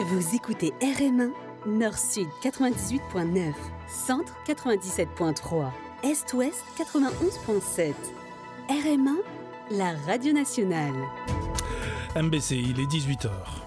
Vous écoutez RM1, Nord-Sud 98.9, Centre 97.3, Est-Ouest 91.7. RM1, la radio nationale. MBC, il est 18h.